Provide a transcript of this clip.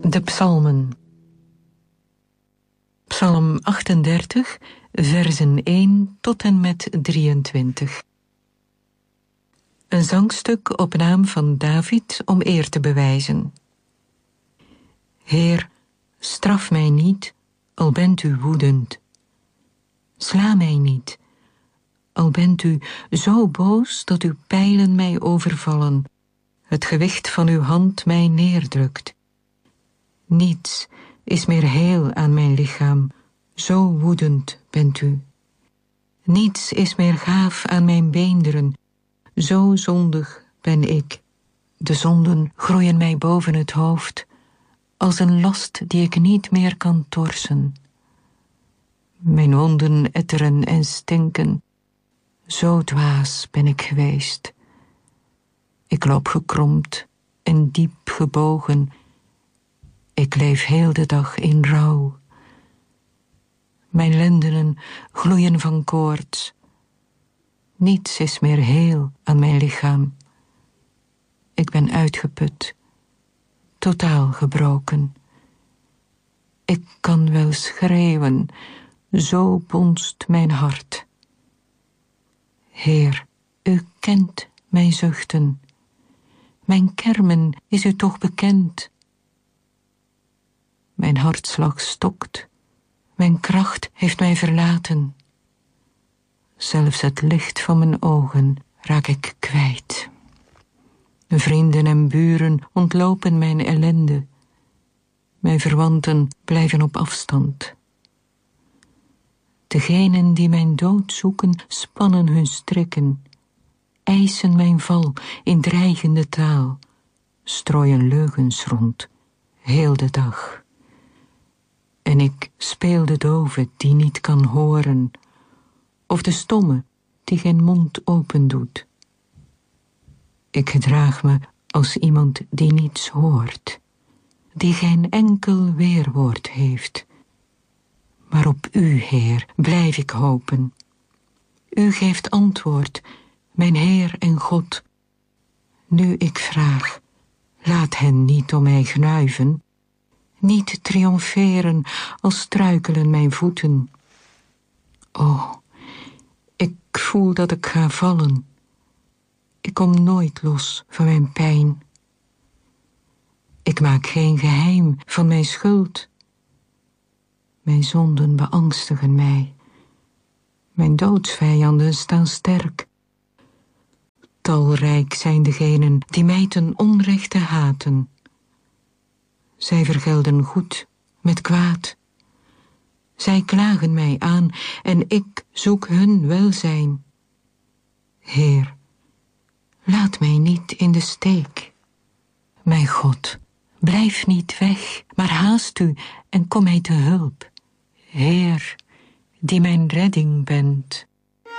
De psalmen. Psalm 38, versen 1 tot en met 23. Een zangstuk op naam van David om eer te bewijzen. Heer, straf mij niet, al bent u woedend. Sla mij niet, al bent u zo boos dat uw pijlen mij overvallen, het gewicht van uw hand mij neerdrukt. Niets is meer heel aan mijn lichaam, zo woedend bent u. Niets is meer gaaf aan mijn beenderen, zo zondig ben ik. De zonden groeien mij boven het hoofd, als een last die ik niet meer kan torsen. Mijn wonden etteren en stinken, zo dwaas ben ik geweest. Ik loop gekromd en diep gebogen. Ik leef heel de dag in rouw. Mijn lendenen gloeien van koorts. Niets is meer heel aan mijn lichaam. Ik ben uitgeput, totaal gebroken. Ik kan wel schreeuwen, zo bonst mijn hart. Heer, u kent mijn zuchten. Mijn kermen is u toch bekend. Mijn hartslag stokt, mijn kracht heeft mij verlaten. Zelfs het licht van mijn ogen raak ik kwijt. Vrienden en buren ontlopen mijn ellende. Mijn verwanten blijven op afstand. Degenen die mijn dood zoeken, spannen hun strikken, eisen mijn val in dreigende taal, strooien leugens rond, heel de dag. En ik speel de dove die niet kan horen, of de stomme die geen mond open doet. Ik gedraag me als iemand die niets hoort, die geen enkel weerwoord heeft. Maar op u, Heer, blijf ik hopen. U geeft antwoord, mijn Heer en God. Nu ik vraag, laat hen niet om mij gnuiven, niet triomferen als struikelen mijn voeten. O, ik voel dat ik ga vallen. Ik kom nooit los van mijn pijn. Ik maak geen geheim van mijn schuld. Mijn zonden beangstigen mij. Mijn doodsvijanden staan sterk. Talrijk zijn degenen die mij ten onrechte haten. Zij vergelden goed met kwaad. Zij klagen mij aan en ik zoek hun welzijn. Heer, laat mij niet in de steek. Mijn God, blijf niet weg, maar haast u en kom mij te hulp. Heer, die mijn redding bent.